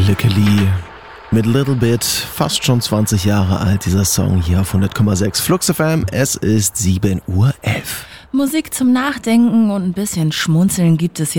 Lickely mit Little Bit, fast schon 20 Jahre alt, dieser Song hier auf 100,6 Flux FM. Es ist 7:11 Uhr. Musik zum Nachdenken und ein bisschen Schmunzeln gibt es